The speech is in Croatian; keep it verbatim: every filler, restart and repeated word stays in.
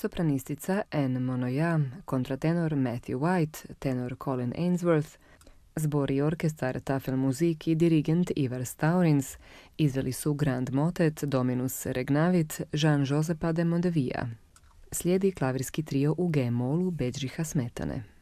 sopranistica Anne Monoya, kontratenor Matthew White, tenor Colin Ainsworth, zbor i orkestar Tafel Muzik i dirigent Ivar Staurins izveli su Grand Motet Dominus Regnavit Jean-Josepha de Mondevilla. Slijedi klavirski trio u G-molu Bedžiha Smetane.